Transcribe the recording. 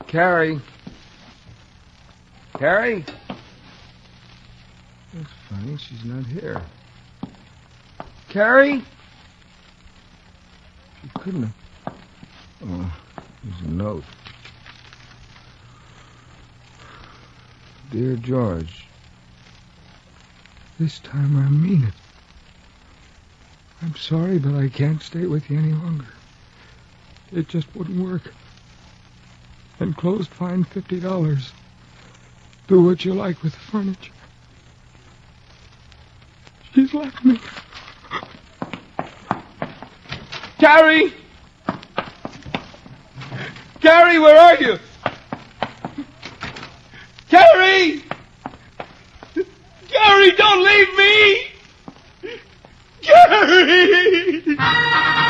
Carrie? Carrie? That's funny. She's not here. Carrie? She couldn't have... Oh, there's a note. Dear George, this time I mean it. I'm sorry, but I can't stay with you any longer. It just wouldn't work. Enclosed fine $50. Do what you like with the furniture. She's left me. Carrie! Carrie, where are you? Carrie! Carrie, don't leave me! Carrie!